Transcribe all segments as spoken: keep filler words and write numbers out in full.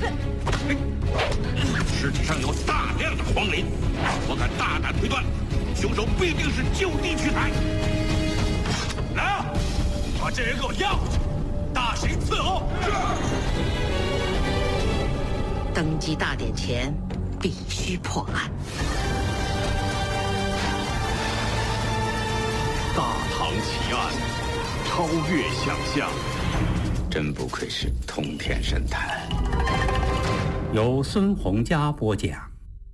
尸体上有大量的黄磷，我敢大胆推断，凶手必定是就地取材。来啊，把这人给我押回去，大刑伺候。 登基大典前，必须破案。 大唐奇案，超越想象。 真不愧是通天神探。 由孙洪佳播讲。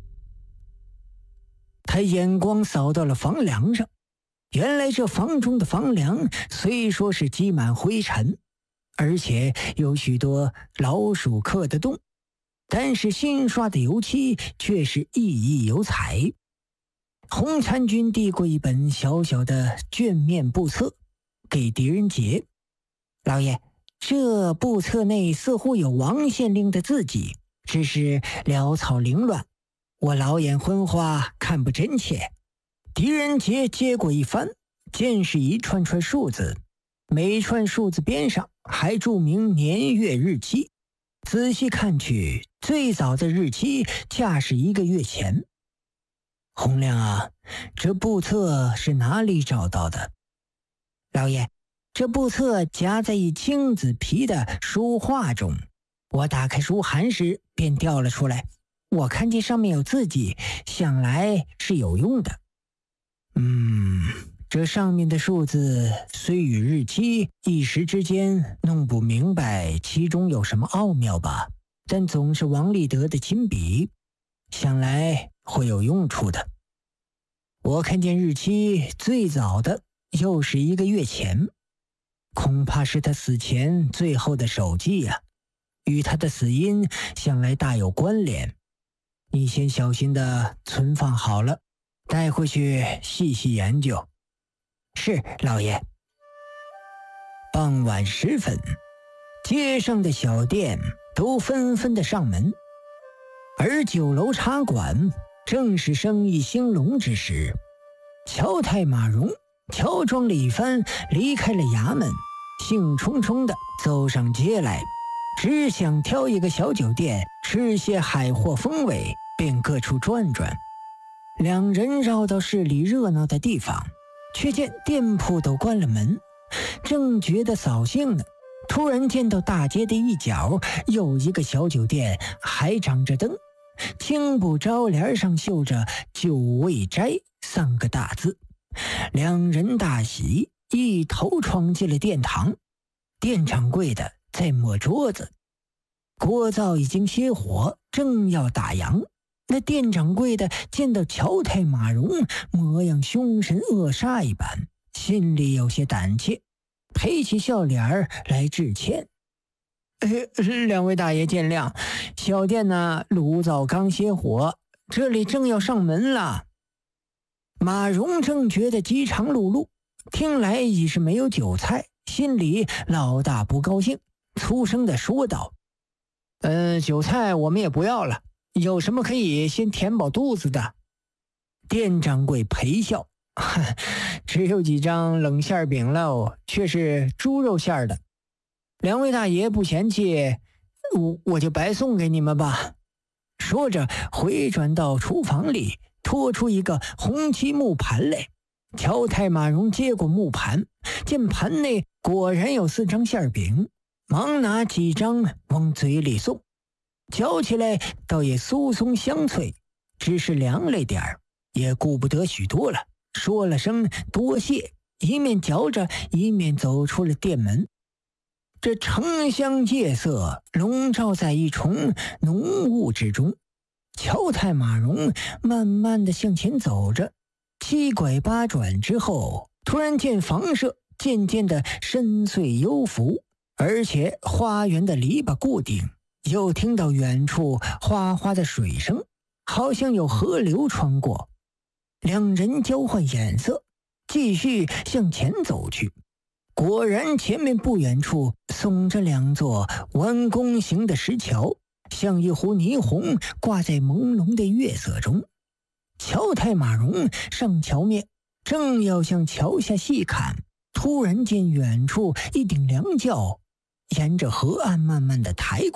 他眼光扫到了房梁上，原来这房中的房梁虽说是积满灰尘，而且有许多老鼠刻的洞，但是新刷的油漆却是熠熠有彩。洪参军递过一本小小的卷面簿册给狄仁杰。老爷，这簿册内似乎有王县令的字迹，只是潦草凌乱，我老眼昏花，看不真切。狄仁杰接过一翻，见是一串串数字，每串数字边上还注明年月日期。仔细看去，最早的日期恰是一个月前。洪亮啊，这簿册是哪里找到的？老爷，这簿册夹在一青紫皮的书画中，我打开书函时便调了出来。我看见上面有字迹，想来是有用的。嗯，这上面的数字虽与日期一时之间弄不明白其中有什么奥妙吧，但总是王立德的亲笔，想来会有用处的。我看见日期最早的又是一个月前，恐怕是他死前最后的手迹呀、啊，与他的死因想来大有关联。你先小心的存放好了，带回去细细研究。是，老爷。傍晚时分，街上的小店都纷纷的上门，而酒楼茶馆正是生意兴隆之时。乔太马荣乔装了一番，离开了衙门，兴冲冲地走上街来，只想挑一个小酒店吃些海货风味，便各处转转。两人绕到市里热闹的地方，却见店铺都关了门，正觉得扫兴呢，突然见到大街的一角有一个小酒店，还长着灯，青布招帘上绣着酒味斋三个大字。两人大喜，一头闯进了殿堂。店掌柜的在抹桌子，锅灶已经熄火，正要打烊。那店掌柜的见到乔太马荣模样凶神恶煞一般，心里有些胆怯，陪起笑脸来致歉。呃，两位大爷见谅，小店呢炉灶刚熄火，这里正要上门了。马荣正觉得饥肠辘辘，听来已是没有酒菜，心里老大不高兴，粗声地说道：呃，酒菜我们也不要了，有什么可以先填饱肚子的？店掌柜陪笑，只有几张冷馅饼喽，却是猪肉馅的。两位大爷不嫌弃，我我就白送给你们吧。说着回转到厨房里，拖出一个红漆木盘来。乔太马荣接过木盘，见盘内果然有四张馅饼，忙拿几张往嘴里送，嚼起来倒也酥松香脆，只是凉了点儿，也顾不得许多了，说了声多谢，一面嚼着一面走出了店门。这城乡夜色笼罩在一重浓雾之中，乔太马荣慢慢地向前走着，七拐八转之后，突然见房舍渐渐的深邃幽浮，而且花园的篱笆固定，又听到远处哗哗的水声，好像有河流穿过。两人交换眼色，继续向前走去。果然前面不远处耸着两座弯弓形的石桥，像一壶霓虹挂在朦胧的月色中。乔太马荣上桥面，正要向桥下细看，突然见远处一顶凉轿沿着河岸慢慢的抬过来，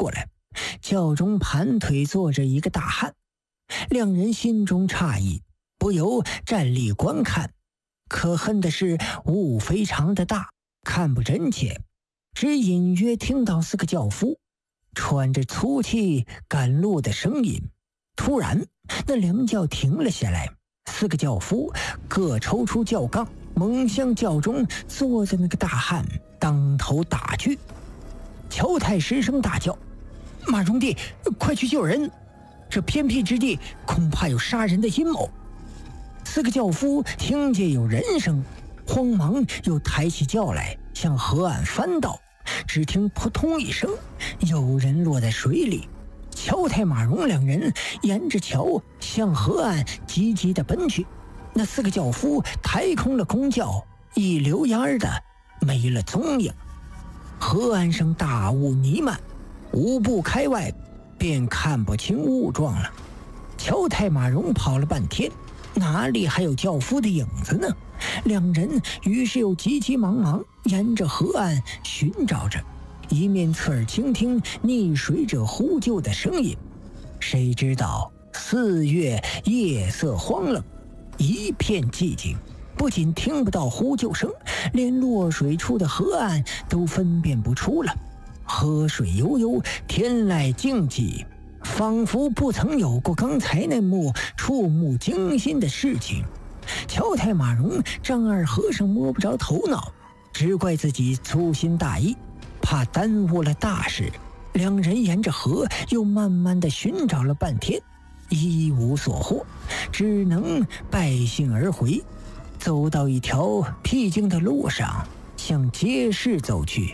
轿中盘腿坐着一个大汉，两人心中诧异，不由站立观看。可恨的是雾非常的大，看不真切，只隐约听到四个轿夫喘着粗气赶路的声音。突然那两轿停了下来，四个轿夫各抽出轿杠，猛向轿中坐着那个大汉当头打去。乔太失声大叫：马荣弟，快去救人，这偏僻之地恐怕有杀人的阴谋。四个轿夫听见有人声，慌忙又抬起轿来向河岸翻倒，只听扑通一声，有人落在水里。乔太马荣两人沿着桥向河岸急急地奔去，那四个轿夫抬空了公轿，一溜烟儿的没了踪影。河岸上大雾弥漫，五步开外便看不清雾状了。乔太马荣跑了半天，哪里还有轿夫的影子呢？两人于是又急急忙忙沿着河岸寻找着，一面侧耳倾听溺水者呼救的声音。谁知道四月夜色荒冷，一片寂静，不仅听不到呼救声，连落水处的河岸都分辨不出了。河水悠悠，天籁静寂，仿佛不曾有过刚才那幕触目惊心的事情。乔太马荣张二和尚摸不着头脑，只怪自己粗心大意，怕耽误了大事。两人沿着河又慢慢地寻找了半天，一无所获，只能败兴而回。走到一条僻静的路上，向街市走去。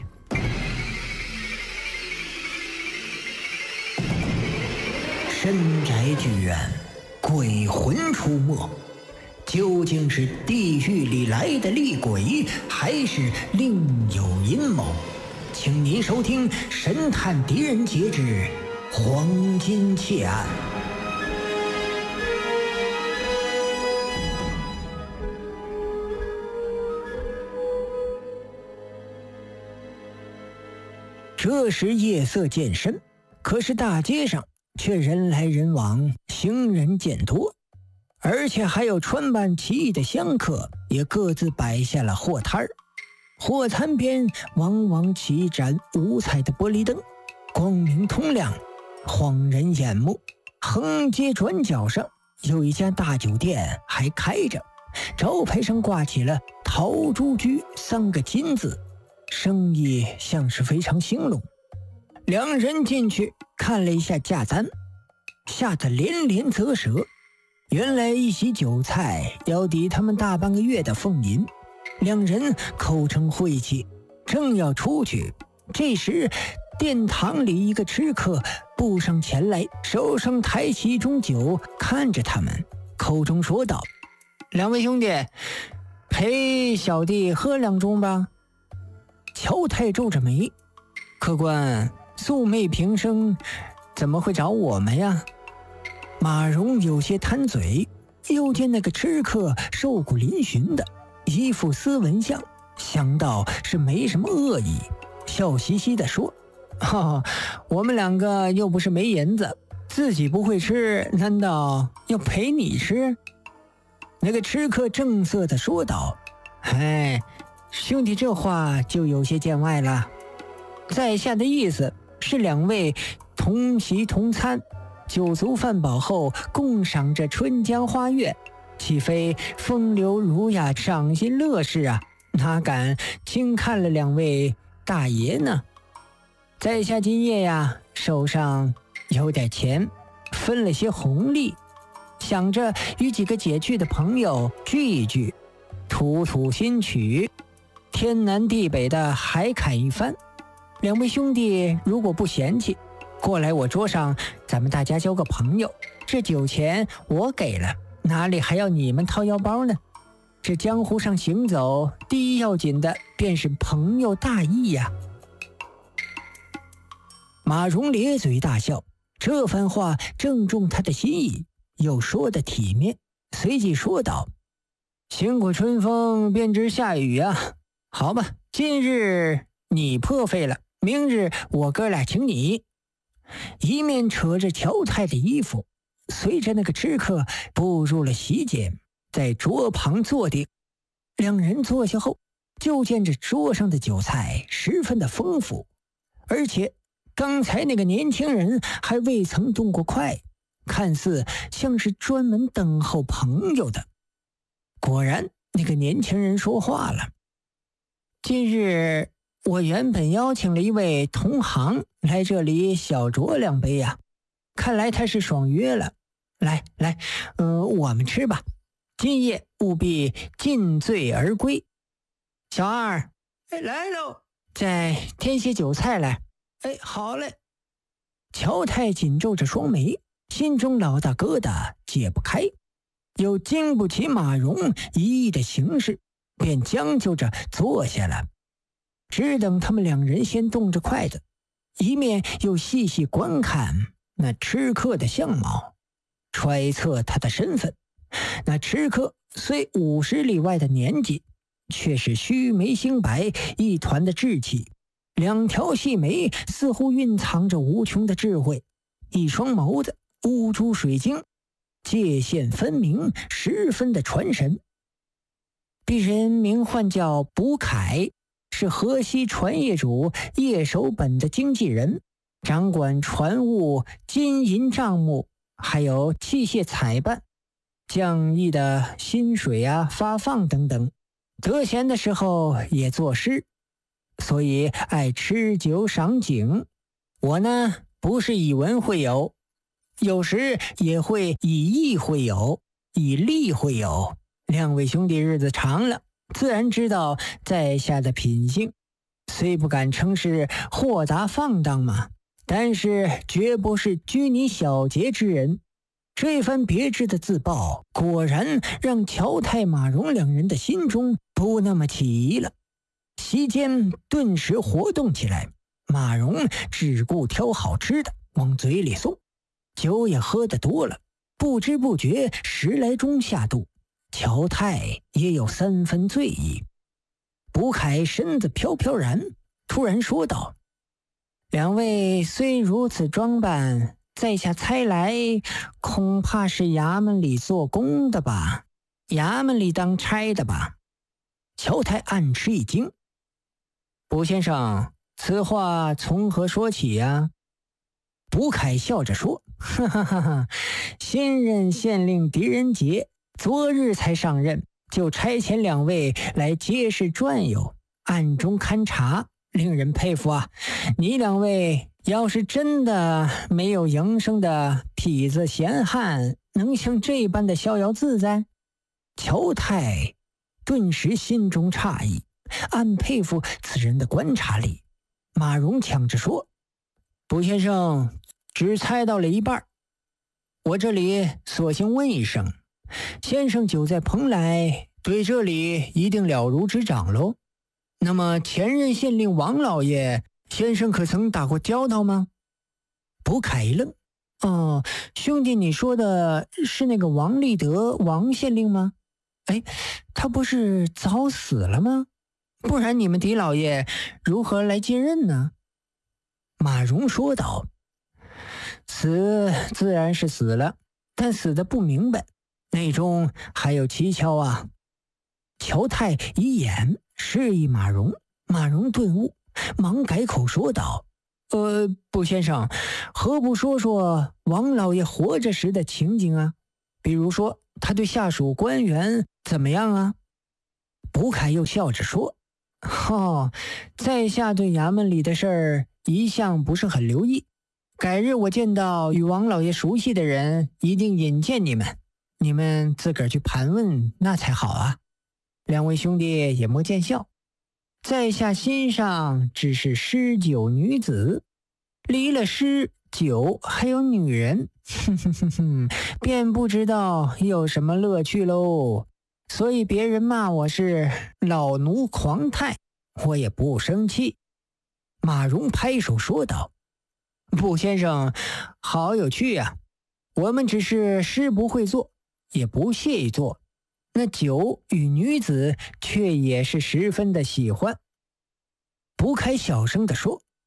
深宅剧院，鬼魂出没，究竟是地狱里来的厉鬼，还是另有阴谋？请您收听《神探狄仁杰之黄金窃案》。这时夜色渐深，可是大街上却人来人往，行人渐多，而且还有穿扮奇异的香客也各自摆下了货摊儿。货摊边往往起一盏五彩的玻璃灯，光明通亮，晃人眼目。横街转角上有一家大酒店还开着，招牌上挂起了陶朱居三个金字，生意像是非常兴隆。两人进去看了一下价单，吓得连连啧舌。原来一席酒菜要抵他们大半个月的俸银。两人口称晦气，正要出去，这时殿堂里一个吃客步上前来，手上抬起一盅酒，看着他们，口中说道：两位兄弟，陪小弟喝两盅吧。乔太皱着眉：客官，素昧平生，怎么会找我们呀？马荣有些贪嘴，又见那个吃客瘦骨嶙峋的，一副斯文相，想到是没什么恶意，笑嘻嘻地说：哦，我们两个又不是没银子，自己不会吃，难道要陪你吃？那个吃客正色地说道：哎，兄弟这话就有些见外了，在下的意思是两位同席同餐，酒足饭饱后共赏这春江花月，岂非风流儒雅，赏心乐事啊？哪敢轻看了两位大爷呢？在下今夜呀，手上有点钱，分了些红利，想着与几个解去的朋友聚一聚，吐吐新曲，天南地北的海侃一番。两位兄弟如果不嫌弃，过来我桌上，咱们大家交个朋友，这酒钱我给了，哪里还要你们掏腰包呢？这江湖上行走，第一要紧的便是朋友大义呀。马荣咧嘴大笑，这番话正中他的心意，又说得体面，随即说道：行过春风便知下雨啊，好吧，今日你破费了，明日我哥俩请你。 一面扯着乔太的衣服，随着那个吃客步入了席间，在桌旁坐定。两人坐下后，就见这桌上的酒菜十分的丰富，而且刚才那个年轻人还未曾动过筷，看似像是专门等候朋友的。果然，那个年轻人说话了：“今日我原本邀请了一位同行来这里小酌两杯呀、啊，看来他是爽约了。来来，呃，我们吃吧，今夜务必尽醉而归。小二，哎，来喽，再添些酒菜来。哎，好嘞。”乔太紧皱着双眉，心中老大疙瘩解不开，又经不起马蓉一意的行事，便将就着坐下了。只等他们两人先动着筷子，一面又细细观看那吃客的相貌，揣测他的身份。那吃客虽五十里外的年纪，却是须眉星白，一团的稚气，两条细眉似乎蕴藏着无穷的智慧，一双眸子乌珠水晶，界限分明，十分的传神。鄙人名唤叫卜凯，是河西船业主叶守本的经纪人，掌管船务、金银账目，还有器械采办、匠役的薪水啊、发放等等。得闲的时候也作诗，所以爱吃酒赏景。我呢，不是以文会友，有时也会以义会友，以利会友。两位兄弟日子长了，自然知道在下的品性，虽不敢称是豁达放荡嘛，但是绝不是拘泥小节之人。这番别致的自曝，果然让乔太、马蓉两人的心中不那么起疑了。席间顿时活动起来，马蓉只顾挑好吃的往嘴里送，酒也喝得多了，不知不觉十来盅下肚，乔太也有三分醉意。卜凯身子飘飘然，突然说道：“两位虽如此装扮，在下猜来，恐怕是衙门里做工的吧？衙门里当差的吧？”乔太暗吃一惊：“卜先生，此话从何说起呀？”卜凯笑着说：“哈哈哈哈，新任县令狄仁杰昨日才上任，就差遣两位来街市转悠，暗中勘察，令人佩服啊！你两位要是真的没有营生的痞子闲汉，能像这般的逍遥自在？”乔太顿时心中诧异，暗佩服此人的观察力。马蓉抢着说：“卜先生只猜到了一半，我这里索性问一声，先生久在蓬莱，对这里一定了如指掌喽。那么前任县令王老爷，先生可曾打过交道吗？”卜凯一愣：“哦，兄弟，你说的是那个王立德王县令吗？哎，他不是早死了吗？不然你们狄老爷如何来接任呢？”马蓉说道：“死自然是死了，但死得不明白，内中还有蹊跷啊。”乔太一眼示意马蓉，马蓉顿悟，忙改口说道：“呃，卜先生，何不说说王老爷活着时的情景啊？比如说他对下属官员怎么样啊？”卜凯又笑着说：“哦，在下对衙门里的事儿一向不是很留意，改日我见到与王老爷熟悉的人，一定引荐你们，你们自个儿去盘问那才好啊。两位兄弟也莫见笑，在下心上只是诗酒女子，离了诗酒还有女人，哼哼哼哼，便不知道有什么乐趣喽。所以别人骂我是老奴狂态，我也不生气。”马蓉拍手说道：“卜先生好有趣啊，我们只是诗不会做，也不屑于做，那酒与女子却也是十分的喜欢。”卜凯小声地说：“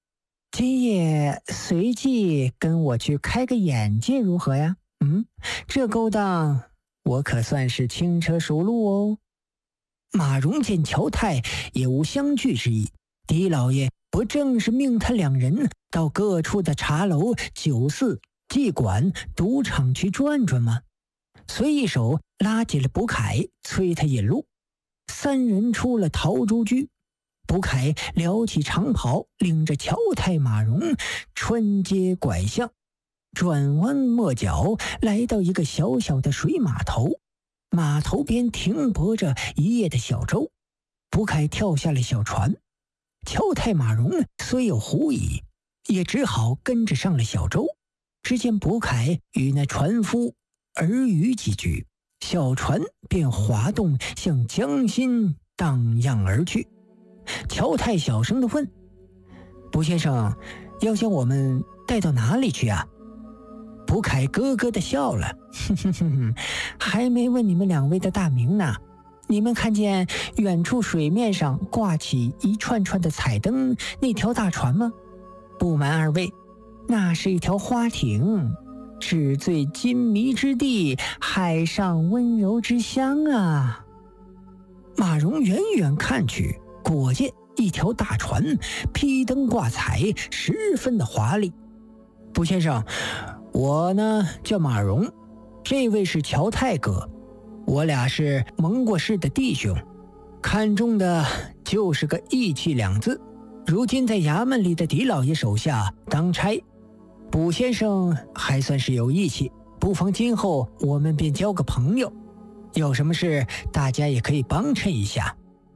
今夜随即跟我去开个眼界如何呀？嗯，这勾当我可算是轻车熟路哦。马蓉见乔太也无相拒之意，狄老爷不正是命他两人到各处的茶楼、酒肆、妓馆、赌场去转转吗？随一手拉起了卜凯，催他引路。三人出了陶朱居，卜凯撩起长袍，领着乔太马蓉穿街拐巷，转弯抹角，来到一个小小的水码头。码头边停泊着一叶的小舟，卜凯跳下了小船。乔太马蓉虽有狐疑，也只好跟着上了小舟。只见卜凯与那船夫耳语几句，小船便滑动向江心荡漾而去。乔太小声地问：卜先生，要将我们带到哪里去啊？卜凯咯咯地笑了，哼哼哼哼，还没问你们两位的大名呢。你们看见远处水面上挂起一串串的彩灯那条大船吗？不瞒二位，那是一条花艇，纸醉金迷之地，海上温柔之乡啊。马蓉远远看去，果见一条大船，披灯挂彩，十分的华丽。卜先生，我呢叫马蓉，这位是乔太哥，我俩是盟过誓的弟兄，看中的就是个义气两字。如今在衙门里的狄老爷手下当差，卜先生还算是有义气，不妨今后我们便交个朋友，有什么事大家也可以帮衬一下。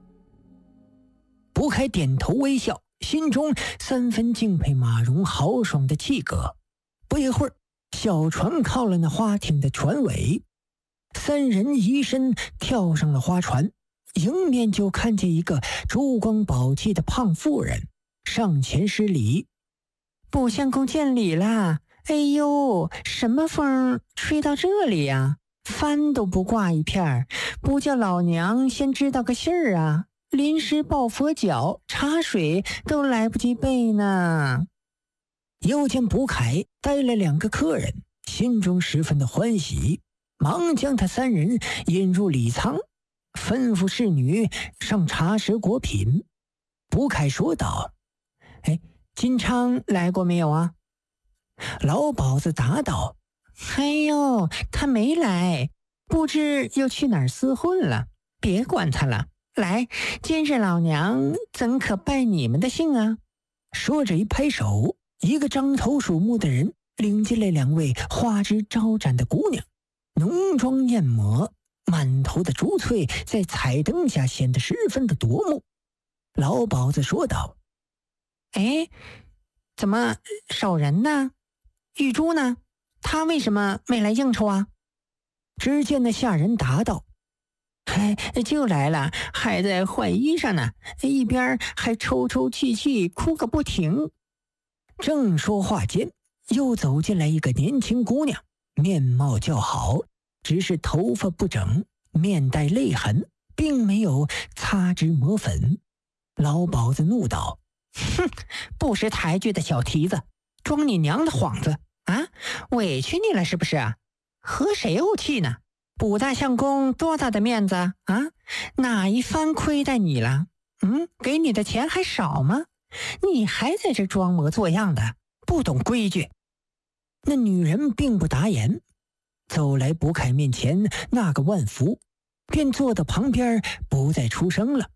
卜凯点头微笑，心中三分敬佩马蓉豪爽的气格。不一会儿，小船靠了那花艇的船尾，三人移身跳上了花船，迎面就看见一个珠光宝气的胖妇人上前施礼：卜相公见礼啦！哎呦，什么风吹到这里呀、啊？帆都不挂一片，不叫老娘先知道个信儿啊！临时抱佛脚，茶水都来不及备呢。又见卜凯带了两个客人，心中十分的欢喜，忙将他三人引入礼舱，吩咐侍女上茶食果品。卜凯说道：哎，金昌来过没有啊？老鸨子答道：哎呦，他没来，不知又去哪儿厮混了，别管他了。来，今日老娘怎可拜你们的姓啊？说着一拍手，一个獐头鼠目的人领进来两位花枝招展的姑娘，浓妆艳抹，满头的珠翠在彩灯下显得十分的夺目。老鸨子说道：哎，怎么少人呢？玉珠呢？他为什么没来应酬啊？只见那下人答道：哎，就来了，还在换衣裳呢，一边还抽抽泣泣哭个不停。正说话间，又走进来一个年轻姑娘，面貌较好，只是头发不整，面带泪痕，并没有擦脂抹粉。老鸨子怒道：哼，不识抬举的小蹄子，装你娘的幌子啊！委屈你了是不是啊？和谁怄气呢？卜大相公多大的面子啊？哪一番亏待你了？嗯，给你的钱还少吗？你还在这装模作样的，不懂规矩。那女人并不答言，走来卜凯面前那个万福，便坐到旁边不再出声了。